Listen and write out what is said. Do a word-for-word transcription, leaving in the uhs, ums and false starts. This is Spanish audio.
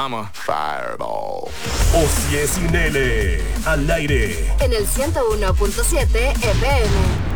llama Fireball. Ocié sin L, al aire. En el ciento uno punto siete F M.